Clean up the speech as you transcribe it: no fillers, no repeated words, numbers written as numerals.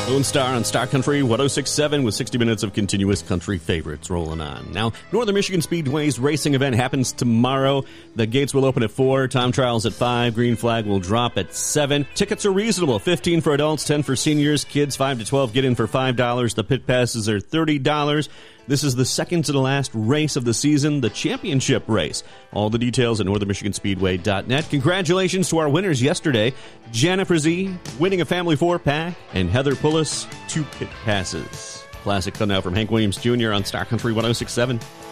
Lone Star on Star Country 106.7 with 60 minutes of continuous country favorites rolling on. Now, Northern Michigan Speedway's racing event happens tomorrow. The gates will open at 4, time trials at 5, green flag will drop at 7. Tickets are reasonable, 15 for adults, 10 for seniors. Kids 5 to 12 get in for $5. The pit passes are $30. This is the second to the last race of the season, the championship race. All the details at northernmichiganspeedway.net. Congratulations to our winners yesterday. Jennifer Z winning a family 4-pack, and Heather Pullis 2 pit passes. Classic fun now from Hank Williams Jr. on Star Country 106.7.